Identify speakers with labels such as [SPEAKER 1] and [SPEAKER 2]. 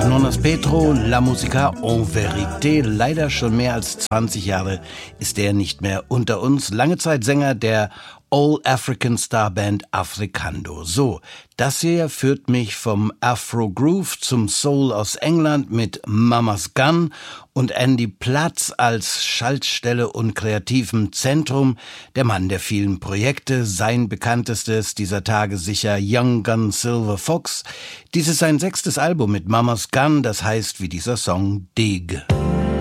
[SPEAKER 1] Nonas Petro, La Musica en Vérité. Leider schon mehr als 20 Jahre ist er nicht mehr unter uns. Lange Zeit Sänger der All-African Starband Africando. So, das hier führt mich vom Afro-Groove zum Soul aus England mit Mama's Gun und Andy Platz als Schaltstelle und kreativem Zentrum. Der Mann der vielen Projekte, sein bekanntestes dieser Tage sicher Young Gun Silver Fox. Dies ist sein 6. Album mit Mama's Gun, das heißt wie dieser Song Dig.